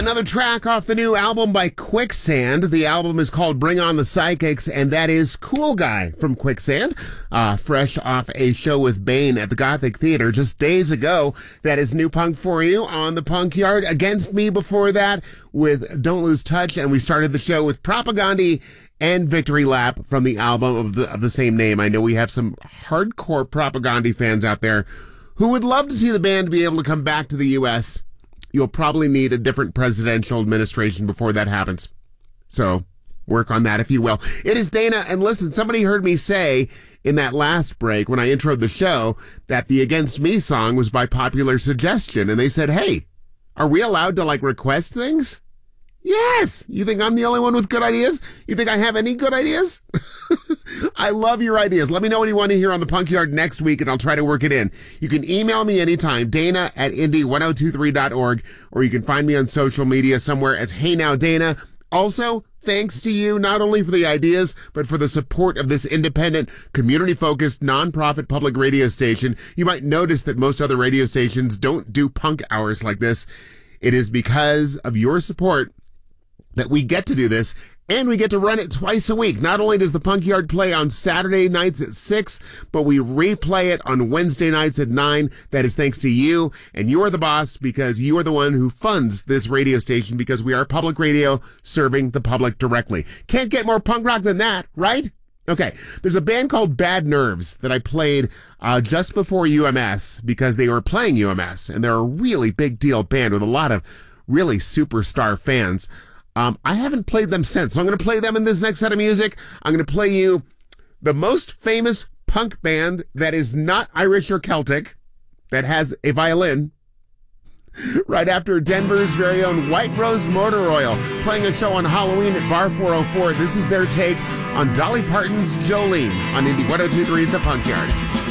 Another track off the new album by Quicksand. The album is called Bring On the Psychics, and that is Cool Guy from Quicksand, fresh off a show with Bane at the Gothic Theater just days ago. That is new punk for you on the Punk Yard. Against Me before that with Don't Lose Touch, and we started the show with Propagandhi and Victory Lap from the album of the same name. I know we have some hardcore Propagandhi fans out there who would love to see the band be able to come back to the U.S. You'll probably need a different presidential administration before that happens. So work on that, if you will. It is Dana, and listen, somebody heard me say in that last break when I introed the show that the Against Me song was by popular suggestion, and they said, hey, are we allowed to, request things? Yes! You think I'm the only one with good ideas? You think I have any good ideas? I love your ideas. Let me know what you want to hear on the Punk Yard next week, and I'll try to work it in. You can email me anytime, dana@indie1023.org, or you can find me on social media somewhere as Hey Now Dana. Also, thanks to you, not only for the ideas, but for the support of this independent, community-focused, nonprofit public radio station. You might notice that most other radio stations don't do punk hours like this. It is because of your support that we get to do this, and we get to run it twice a week. Not only does the Punk Yard play on Saturday nights at 6, but we replay it on Wednesday nights at 9. That is thanks to you, and you are the boss because you are the one who funds this radio station, because we are public radio serving the public directly. Can't get more punk rock than that, right? Okay, there's a band called Bad Nerves that I played just before UMS because they were playing UMS, and they're a really big deal band with a lot of really superstar fans. I haven't played them since, so I'm going to play them in this next set of music. I'm going to play you the most famous punk band that is not Irish or Celtic, that has a violin, right after Denver's very own White Rose Motor Oil, playing a show on Halloween at Bar 404. This is their take on Dolly Parton's Jolene on Indie 102.3's The Punk Yard.